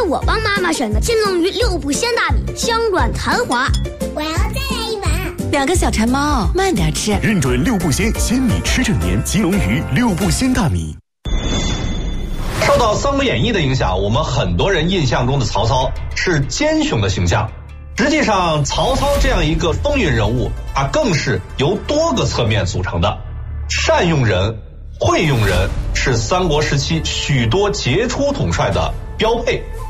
我帮妈妈选的金龙鱼6步鲜大米，香软弹滑。 我要再来一碗。 2个小馋猫，慢点吃。 认准6步鲜，鲜米吃正年，金龙鱼6步鲜大米。 受到《三国演义》的影响，我们很多人印象中的曹操是奸雄的形象。实际上，曹操这样一个风云人物，他更是由多个侧面组成的。善用人、会用人是三国时期许多杰出统帅的标配。